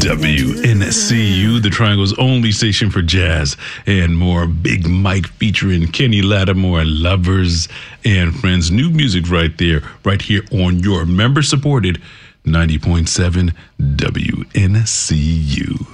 WNCU, the Triangle's only station for jazz and more. Big Mike featuring Kenny Lattimore, Lovers and Friends. New music right there, right here on your member-supported 90.7 WNCU.